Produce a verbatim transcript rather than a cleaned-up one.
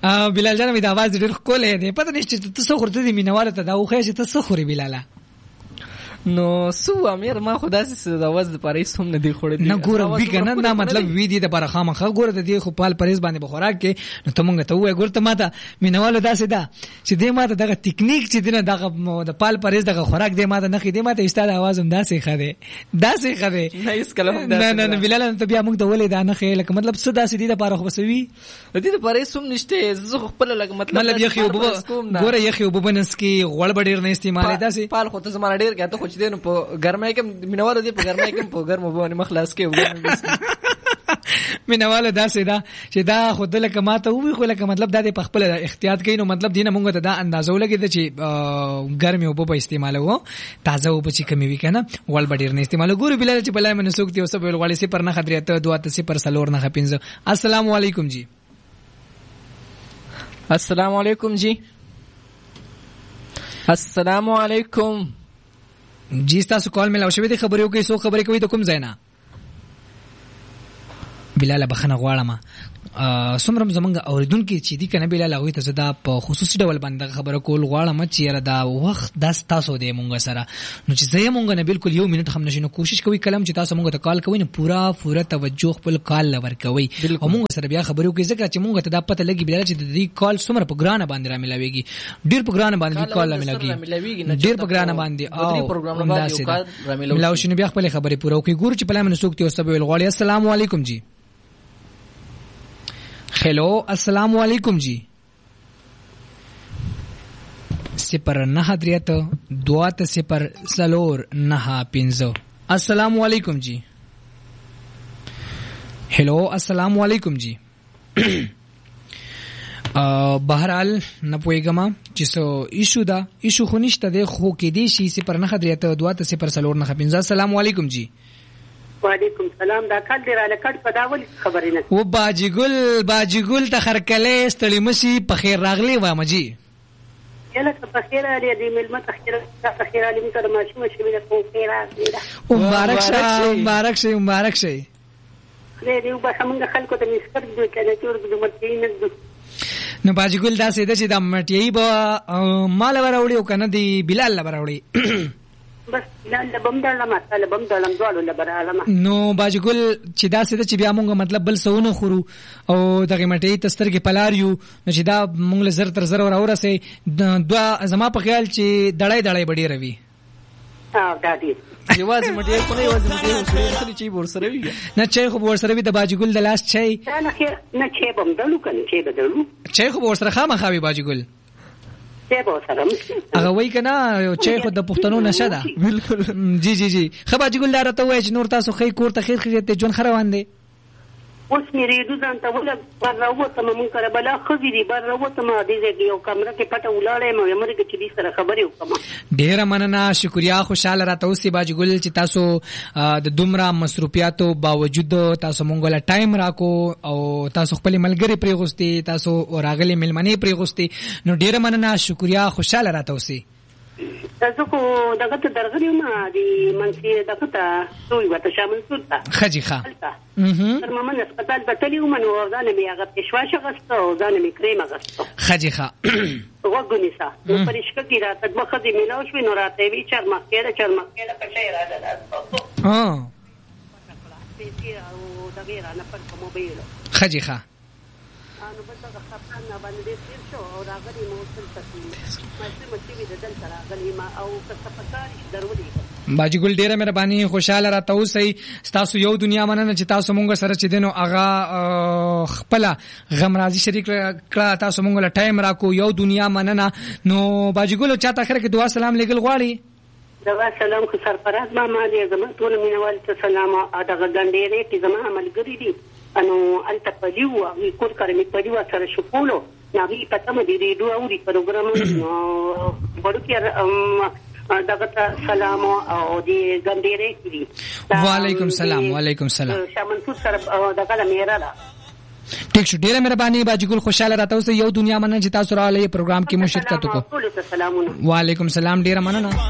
بلال جان مې د आवाज ډېر ښکلی دی پته نشته چې ته څه خورته دي مینهوالو ته دا وښیه چې ته څه خورې بلاله نو سو امیر ما خدا سي د आवाज د پاره سوم نه دی خوړې نه ګوره وی کنه نه مطلب وی دی د بار خامخه ګوره د دې خو پال پریز باندې بخوراک کې نو ته مونږ ته وای ګوره ته ماته مینوالو داسې دا چې دې ماته دغه ټیکنیک چې دینه دغه د پال پریز دغه خوراک دې ماته نه خې دې ماته استاد आवाज هم داسې خده داسې خده نه اس کلام نه نه نه بلال ته بیا مونږ ته ولې دا نه خې لکه مطلب څه داسې دي د بار خو بسوي د دې د پاره سوم نشته زه خپل لکه مطلب مطلب یخي وب ګوره یخي وب بنس کې غوړ بډیر نه استعمال داسې پال خو ته زما ډیر کته خو چې دین په ګرمای کې مینواله دی په ګرمای کې په ګرمو باندې مخلاص کې مینواله داسې دا چې دا خود لکه ماته وی خو لکه مطلب دا د خپل احتیاط کین نو مطلب دینه مونږ ته دا اندازو لګی چې ګرمي او په استعمال وو تازه او په چې کمی وی کنه ول بډیر نه استعمال ګورو بلال چې بلای منه سوکتی او سب ول سي پر نه خدريته دوه سي پر سلور نه خپینځ السلام علیکم جی السلام علیکم جی السلام علیکم جی تاسو کال ملاو شوی د خبرو کې سو خبرې کوي د کوم ځای نه بلال بخنه غواړم سمرم زمونږ اوریدونکو چې دی کنه بلال هغه ته زدا په خصوصي ډول باندې خبره کول غواړم چې را دا وخت د تاسو د مونږ سره نو چې زه مونږ نه بالکل یو منټ هم نشو کوشش کوي کلم چې تاسو مونږ ته کال کوي نه پورا پورا توجه خپل کال لور کوي او مونږ سره بیا خبرو کوي ځکه چې مونږ ته دا پته لګي بلال چې د دې کال سمره په ګرانه باندې را ملاويږي ډیر په ګرانه باندې کال را ملاويږي ډیر په ګرانه باندې او همداسې ملاو شنو بیا خپل خبرې پوره کوي ګور چې په لمن سوکتي او سبب الغالي السلام علیکم جی हेलो अस्सलाम वालेकुम जी सिपर नहा द्रियत दुआत सिपर सलोर नहा पिंजो अस्सलाम वालेकुम जी हेलो अस्सलाम वालेकुम जी बहरहाल न पोएगमा जिसो इशू दा इशू खुनिश्ता दे खो के देशी सिपर नहा द्रियत दुआत सिपर सलोर नहा पिंजो अस्सलाम वालेकुम जी وعلیکم سلام دا کال دی را لکړ په داول خبرې نه و باجی ګل باجی ګل ته خرکلې استړی مشي په خیر راغلی و مجي یله په خیر علي دې ملمه تخیر تخیر علي متر ماشي مشي په خیر راغلی مبارک شه مبارک شه مبارک شه دې دې په همغه خلکو ته مسکر دې کنه چې ورته مرتي نه نو باجی ګل دا سیده چې د مټي به مال وراوړي او کنه دی بلال وراوړي بس بلال لبم دلم اصل لبم دلم دوالو لبرالم نو باجګل چې دا سده چې بیا مونږ مطلب بل سونه خورو او دغه مټي تستر کې پلاریو نو چې دا مونږ له زر تر زر اور اورسه دوا زما په خیال چې دړای دړای بډې روي ها دا دي یوازې مټي کو نه یوازې مټي وسره چې ور سره وي نه چې خو ور سره وي د باجګل د لاس چي نه نه چې بم دلو کنه چې بدلو چې خو ور سره خامخاوي باجګل هغه وای کنه چې خو د پښتنو نشه ده بالکل جی جی جی خباجي ګل دارته وای چې نور تاسو خې کور ته خیر خیر ته جون خروان دي اوس مې ریډو ځان ته ولا بر راوته مې کړه بلا خزي دي بر راوته ما دې یو کمره کې پټه ولاړې مې امر کې چې دې سره خبرې وکم ډیر مننه شکریا خوشاله راته اوسې باجي ګل چې تاسو د دومره مصروفیاتو باوجود تاسو مونږ له ټایم راکو او تاسو خپل ملګری پریغوستي تاسو راغلي ملمنې پریغوستي نو ډیر مننه شکریا خوشاله راته اوسې تاسو کو دغه ته درغلی ما دي منسي دغه ته سوی وته شامل سلطه خجي ښه اها تر ممن هسپتال بتلی ومن او ځان می هغه پښواشه غسته او ځان می کریم غسته خجي ښه وګونی سا نو پرشکه کی راته مخه دی ملاو شو نو راته وی چر مخکره چر مخکره پښه را ده ها او دغه را نه پر موبایل خجي ښه نو بل دغه خپل نه باندې تیر شو او راغلی مو سلطه باجی ګل ډیره مهرباني خوشاله راته اوسئ تاسو یو دنیا مننه چې تاسو مونږ سره چې دینو اغا خپل غم راضي شریک کړه تاسو مونږ له ټایم راکو یو دنیا مننه نو باجی ګل چاته اخر کې دعا سلام لګل غواړي دغه سلام خو سرفراز ما ما دې زما ټول مینوال ته سلام ادغه ګنډېره کې زما عملګری دي انو انت پلیو وی کور کړم پلیو سره شپولو ناوی پته مې دی دوه اوري پروګرام نو ورکه دغه سلام او دې ګنډېره کې وعلیکم سلام وعلیکم سلام شامنپور سره دغه میرا لا ټیک شو ډیره مهرباني باجی ګل خوشاله راته اوسه یو دنیا مننه چې تاسو راغلي پروګرام کې مو شرکت وکړو ټول ته سلامونه وعلیکم سلام ډیره مننه